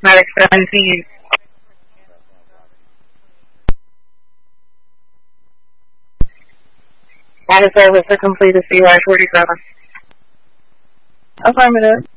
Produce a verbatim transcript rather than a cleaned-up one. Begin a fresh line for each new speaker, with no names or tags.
Medic seventeen. Data service to complete a C Y forty-seven.
Affirmative.